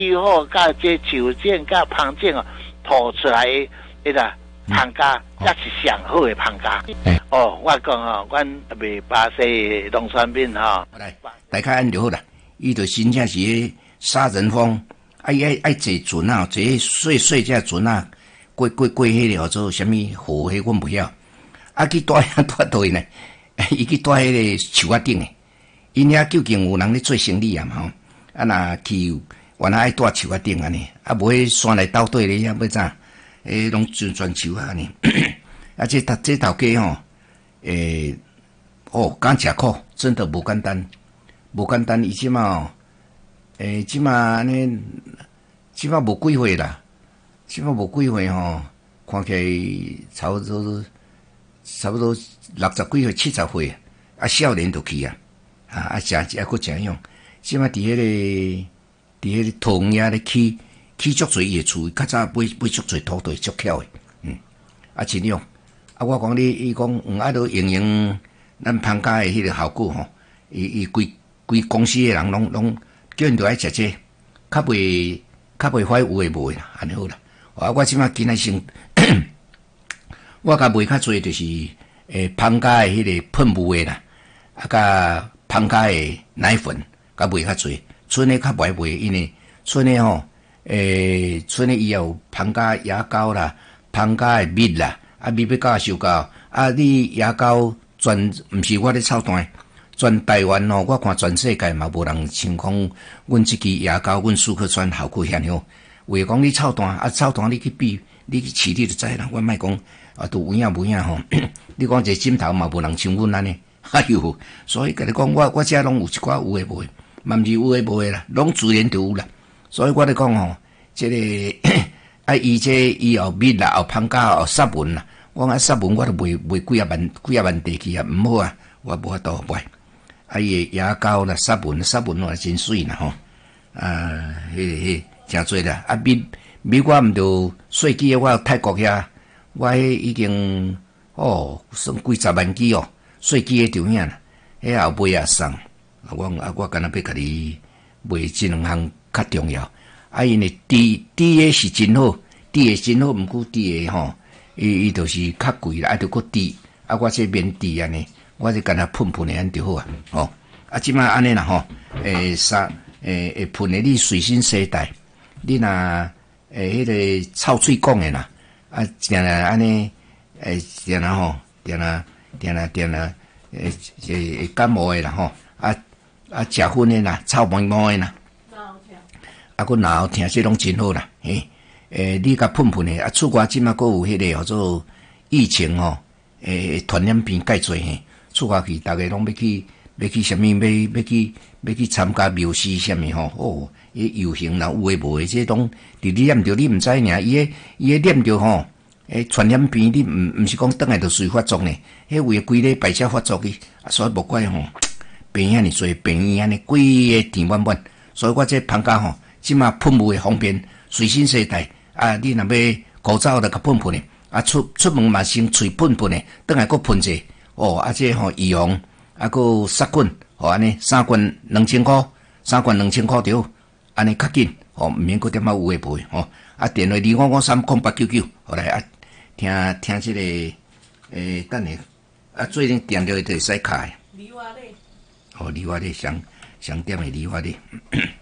以后甲这酒精甲芳烃哦吐出来的那个芳家，也是上好的芳家。哦，我讲哦，阮卖巴西农产品哈。 来，大家安就好啦。伊就真正是迄杀人蜂，爱坐船啊，坐细只船啊，过迄个做啥物河，迄阮不晓。啊，去带倒呢？伊去带迄个树仔顶诶。因遐究竟有人咧做生意啊嘛吼？啊，若去原来爱带树仔顶安尼，啊，无迄山内斗底咧遐要怎？拢全树啊安尼。啊，这头家吼，刚食苦，真的无简单，无简单。伊即马吼，即马安尼，即马无几岁啦，即马无几岁吼，看起来差不多60几岁、70岁啊，少年就去啊，真佫真样。即马伫迄个桃园咧起足侪伊诶厝，较早买足侪土地，足巧诶，啊真样。啊，我讲伊讲啊，都用咱芳家诶迄个效果吼，伊规公司诶人拢叫因着爱食这，较袂歹有诶无诶啦，安尼好啦。啊，我即马今仔先，我甲卖较侪就是芳家诶迄个喷雾诶啦，啊，甲芳家诶奶粉，甲卖较侪。剩诶较袂卖，因为剩诶吼，剩诶伊有芳家牙膏啦，芳家诶蜜啦。啊，蜜要到收到，啊，你牙膏全毋是我咧操蛋，全台湾哦，我看全世界嘛无人像讲阮即支牙膏，阮舒克酸效果遐好。为讲你操蛋，啊操蛋你去比，你去试你就知啦。我莫讲啊，都有影无影吼。你讲一个枕头嘛无人像阮安尼，哎呦，所以甲你讲，我遮拢有一寡有诶无诶，嘛毋是有诶无诶啦，拢自然就有啦。所以我咧讲吼，即个啊，伊后蜜啦，后芳家，后杀文啦。我讲杀文我都卖几啊万地去啊，毋好啊，我无法度卖。啊，伊牙膏啦，杀文我真水啦吼。啊，真多啦。啊，蜜我毋着细支我泰国遐，我已经算几十万支哦，细支诶就遐啦。迄后尾也送，我敢若要甲你卖即两项较重要。啊，因为滴诶是真好，滴诶真好，毋过滴诶吼。伊就是较贵啦，啊，着搁滴，啊，我这免滴安尼，我就干那喷诶安就好啊，吼，啊，即摆安尼啦吼，会喷诶，你随身携带，你若迄个臭喙讲诶啦，啊，定啦安尼，定啦吼，定啦，感冒诶啦吼，啊，食薰诶啦，臭毛毛诶啦，啊，搁脑疼，这拢真好啦，嘿。你甲喷诶，啊，厝外即马阁有迄个叫做疫情吼，传染病介侪嘿，厝外去逐个拢要去啥物，要去参加庙事啥物吼，游行啦有诶无诶，这拢伫你念着你毋知尔，伊诶念着吼，传染病你毋是讲倒来就随发作呢，迄为规礼拜才发作去，所以无怪吼，病遐尼侪病院安尼规个填满满，所以我这芳家吼，即马喷雾诶方便，随身携带。啊，你若要口罩就甲喷诶，啊出门嘛先喙喷诶，倒来搁喷者，啊这吼预防，啊搁杀菌，安尼3罐2000块，3罐2000块着，安尼较紧，毋免搁点仔有诶无诶，啊电话25530899，好来啊听即个等下，啊最近电话就会使开， 梨花咧， 梨花咧上点诶梨花咧。